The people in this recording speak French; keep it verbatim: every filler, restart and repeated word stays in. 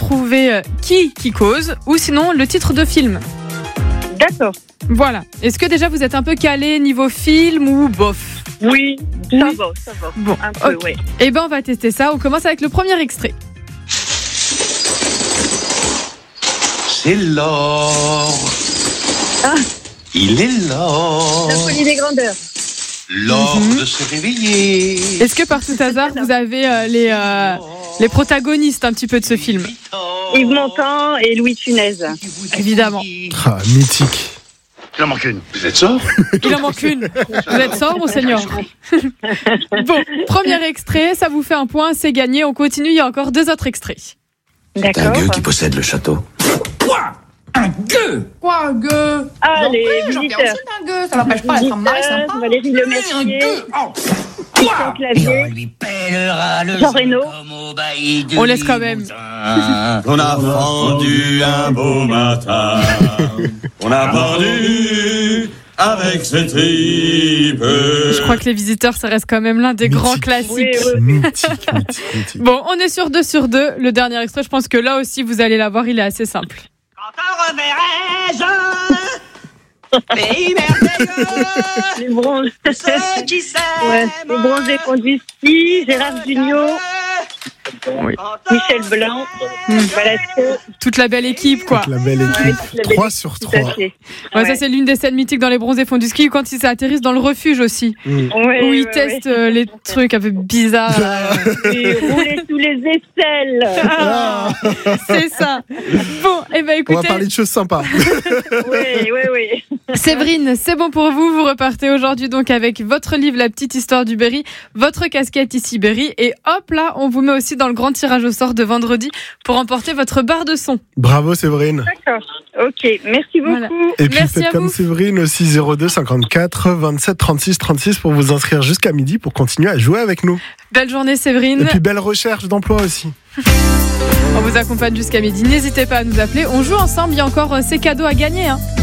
trouver euh, qui qui cause ou sinon le titre de film. D'accord. Voilà. Est-ce que déjà vous êtes un peu calé niveau film ou bof? Oui, ça Oui. va, ça va. Bon, Un peu, ok. oui. Eh ben on va tester ça. On commence avec le premier extrait. C'est l'or. Ah. Il est l'or. La folie des grandeurs. L'or Mhm. de se réveiller. Est-ce que par tout hasard vous avez euh, les euh, les protagonistes un petit peu de ce film? Yves Montand et Louis de Funès. Évidemment. Ah, mythique. Il en manque une. Vous êtes sûr? Il en manque une. Vous êtes sobre, monseigneur? Bon, premier extrait, ça vous fait un point, c'est gagné. On continue, il y a encore deux autres extraits. T'as un D'accord. gueux qui possède le château. Quoi? Un gueux? Quoi, un gueux? Ah, J'en les prie, j'en visiteurs. viens aussi d'un gueux, ça n'empêche pas d'être un mari Visiteurs, sympa. Valérie Oui, Lemercier. un gueux. Oh. Christian Quoi? Clavier. lui pèlera le Jean Reno. On laisse quand même. On a fendu un beau matin, on a pendu avec ses tripes. Je crois que Les Visiteurs, ça reste quand même l'un des Mythique. grands classiques. Oui, oui. Mythique, mythique, mythique. Bon, on est sur deux sur deux. Le dernier extrait, je pense que là aussi, vous allez l'avoir, il est assez simple. Quand on reverrai-je pays merveilleux, Les bronzes. ceux qui s'aiment. Ouais, les bronzés conduisent ski, Gérard Jugnot, Oui. Michel Blanc, Balasco. Toute la belle équipe, quoi. La belle Ouais, équipe. toute la belle trois équipe, sur tout à trois. fait. Ouais, Ouais. ça, c'est l'une des scènes mythiques dans Les Bronzés fonds du ski, quand ils atterrissent dans le refuge aussi, Mm. Ouais, où ils ouais, testent ouais. euh, les trucs un peu bizarres. là. Et rouler sous les aisselles. Ah, c'est ça. Bon, eh ben On va écoutez, parler de choses sympas. Oui, oui, oui. Séverine, c'est bon pour vous. Vous repartez aujourd'hui donc avec votre livre La petite histoire du Berry, votre casquette ici Berry, et hop là, on vous met aussi dans le grand tirage au sort de vendredi pour emporter votre barre de son. Bravo Séverine. D'accord. Ok, merci beaucoup. Voilà. Et puis Merci à faites comme vous. Séverine aussi zéro deux cinquante-quatre vingt-sept trente-six trente-six pour vous inscrire jusqu'à midi pour continuer à jouer avec nous. Belle journée Et Séverine. puis belle recherche d'emploi aussi. On vous accompagne jusqu'à midi. N'hésitez pas à nous appeler. On joue ensemble. Il y a encore euh, ces cadeaux à gagner, hein.